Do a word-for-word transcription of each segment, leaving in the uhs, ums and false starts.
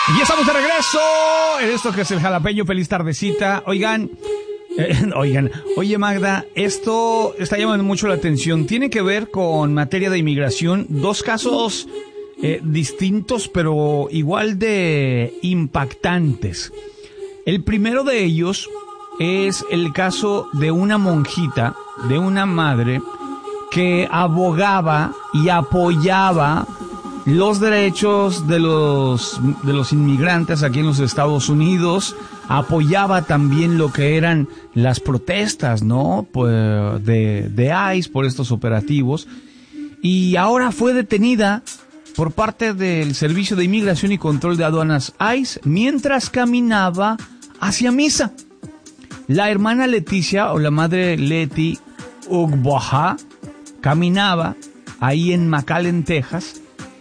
Y ya estamos de regreso en esto que es el Jalapeño. Feliz tardecita. Oigan, eh, oigan, oye Magda, esto está llamando mucho la atención. Tiene que ver con materia de inmigración. Dos casos eh, distintos, pero igual de impactantes. El primero de ellos es el caso de una monjita, de una madre que abogaba y apoyaba los derechos de los de los inmigrantes aquí en los Estados Unidos, apoyaba también lo que eran las protestas, ¿no? Pues de, de ICE por estos operativos, y ahora fue detenida por parte del Servicio de Inmigración y Control de Aduanas ICE mientras caminaba hacia misa. La hermana Leticia, o la madre Leti Ugboha, caminaba ahí en McAllen, Texas.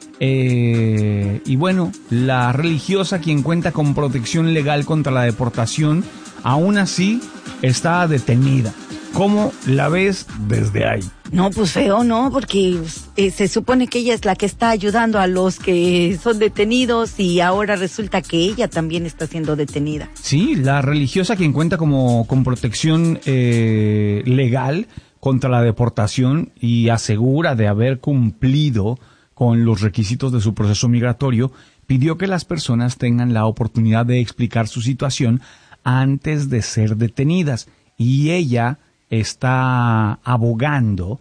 Eh, y bueno, la religiosa, quien cuenta con protección legal contra la deportación, aún así está detenida. ¿Cómo la ves desde ahí? No, pues feo, ¿no? Porque eh, se supone que ella es la que está ayudando a los que son detenidos y ahora resulta que ella también está siendo detenida. Sí, la religiosa, quien cuenta como con protección eh, legal contra la deportación y asegura de haber cumplido con los requisitos de su proceso migratorio, pidió que las personas tengan la oportunidad de explicar su situación antes de ser detenidas. Y ella está abogando,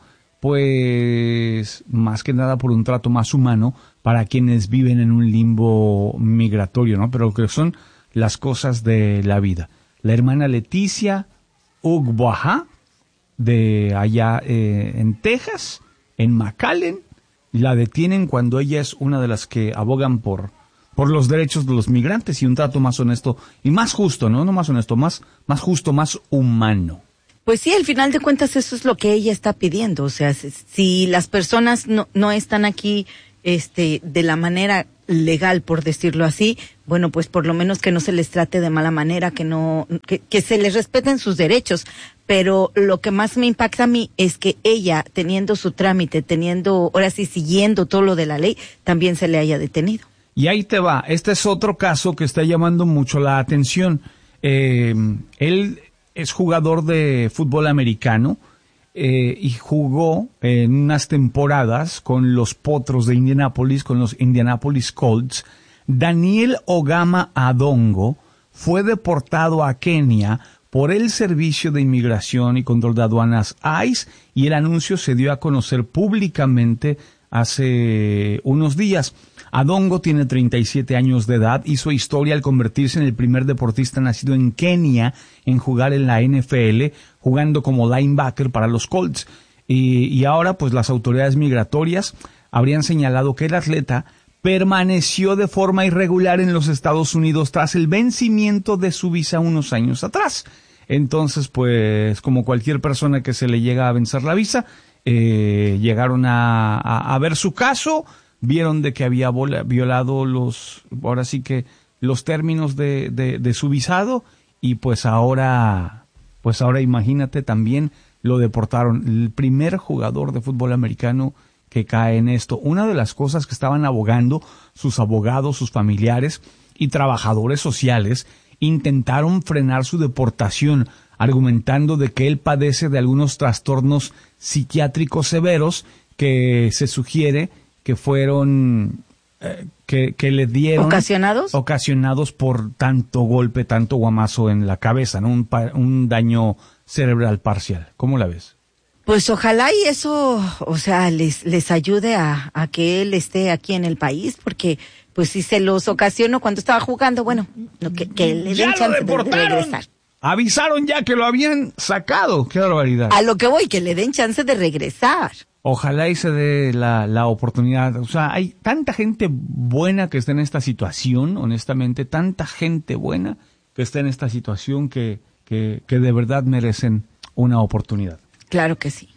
pues, más que nada por un trato más humano para quienes viven en un limbo migratorio, ¿no? Pero que son las cosas de la vida. La hermana Leticia Ugboha, de allá eh, en Texas, en McAllen, la detienen cuando ella es una de las que abogan por, por los derechos de los migrantes y un trato más honesto y más justo, ¿no? No más honesto, más, más justo, más humano. Pues sí, al final de cuentas eso es lo que ella está pidiendo. O sea, si, si las personas no, no están aquí este, de la manera legal, por decirlo así, bueno, pues por lo menos que no se les trate de mala manera, que no, que, que se les respeten sus derechos. Pero lo que más me impacta a mí es que ella, teniendo su trámite, teniendo, ahora sí, siguiendo todo lo de la ley, también se le haya detenido. Y ahí te va, este es otro caso que está llamando mucho la atención. Eh, él es jugador de fútbol americano eh, y jugó en unas temporadas con los Potros de Indianápolis, con los Indianapolis Colts. Daniel Ogama Adongo fue deportado a Kenia por el Servicio de Inmigración y Control de Aduanas ICE, y el anuncio se dio a conocer públicamente hace unos días. Adongo tiene treinta y siete años de edad, hizo historia al convertirse en el primer deportista nacido en Kenia en jugar en la N F L, jugando como linebacker para los Colts. Y, y ahora, pues, las autoridades migratorias habrían señalado que el atleta permaneció de forma irregular en los Estados Unidos tras el vencimiento de su visa unos años atrás. Entonces, pues, como cualquier persona que se le llega a vencer la visa, eh, llegaron a, a, a ver su caso, vieron de que había violado los, ahora sí que, los términos de, de, de su visado, y pues ahora, pues ahora imagínate, también lo deportaron. El primer jugador de fútbol americano que cae en esto. Una de las cosas que estaban abogando sus abogados, sus familiares y trabajadores sociales, intentaron frenar su deportación, argumentando de que él padece de algunos trastornos psiquiátricos severos que se sugiere que fueron, eh, que, que le dieron... ¿Ocasionados? Ocasionados por tanto golpe, tanto guamazo en la cabeza, ¿no? Un, un daño cerebral parcial. ¿Cómo la ves? Pues ojalá y eso, o sea, les les ayude a, a que él esté aquí en el país, porque pues si se los ocasionó cuando estaba jugando, bueno, no, que, que le den chance de, de regresar. Avisaron ya que lo habían sacado. ¡Qué barbaridad! A lo que voy, que le den chance de regresar. Ojalá y se dé la, la oportunidad. O sea, hay tanta gente buena que está en esta situación, honestamente, tanta gente buena que está en esta situación que, que, que de verdad merecen una oportunidad. Claro que sí.